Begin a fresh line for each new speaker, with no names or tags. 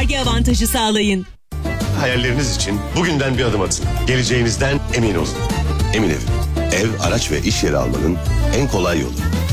vergi avantajı sağlayın.
Hayalleriniz için bugünden bir adım atın. Geleceğinizden emin olun. Emin Ev. Ev, araç ve iş yeri almanın en kolay yolu.